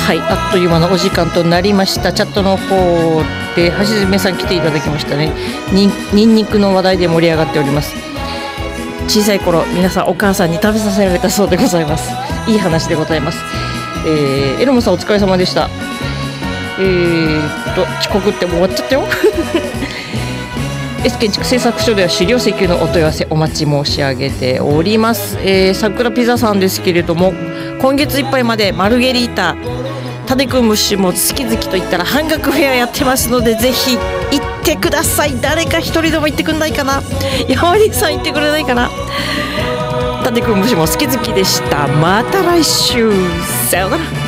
はい、あっという間のお時間となりました。チャットの方ではじめさん来ていただきましたね。にんにくの話題で盛り上がっております。小さい頃皆さんお母さんに食べさせられたそうでございます。いい話でございます。エロモさんお疲れ様でした。遅刻ってもう終わっちゃったよS 建築製作所では資料請求のお問い合わせお待ち申し上げております。桜ピザさんですけれども、今月いっぱいまでマルゲリータタネくん虫も好き好きと言ったら半額フェアやってますので、ぜひ行ってください。誰か一人でも行ってくんないかな。山里さん行ってくれないかな。タネくん虫も好き好きでした。また来週、さようなら。